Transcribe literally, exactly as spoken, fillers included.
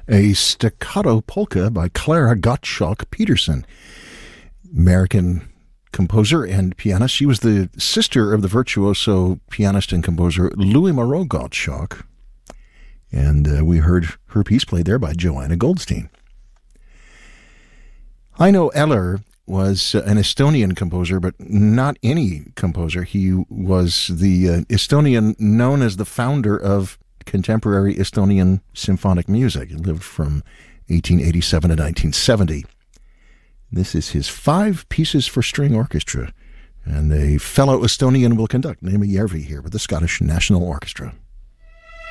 a staccato polka by Clara Gottschalk Peterson, American composer and pianist. She was the sister of the virtuoso pianist and composer Louis Moreau Gottschalk, and uh, we heard her piece played there by Joanna Goldstein. Heino Eller was uh, an Estonian composer, but not any composer. He was the uh, Estonian known as the founder of contemporary Estonian symphonic music. He lived from eighteen eighty-seven to nineteen seventy. This is his Five Pieces for String Orchestra, and a fellow Estonian will conduct, Naima Järvi here with the Scottish National Orchestra.